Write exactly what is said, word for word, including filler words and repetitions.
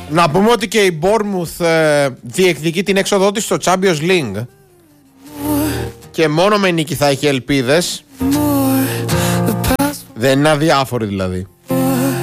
Να πούμε ότι και η Bournemouth ε, διεκδικεί την έξοδό της στο Champions League και μόνο με νίκη θα έχει ελπίδες. Δεν είναι αδιάφορη δηλαδή.